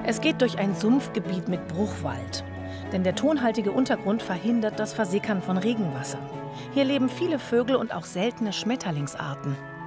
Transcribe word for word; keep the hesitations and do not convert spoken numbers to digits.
Es geht durch ein Sumpfgebiet mit Bruchwald. Denn der tonhaltige Untergrund verhindert das Versickern von Regenwasser. Hier leben viele Vögel und auch seltene Schmetterlingsarten.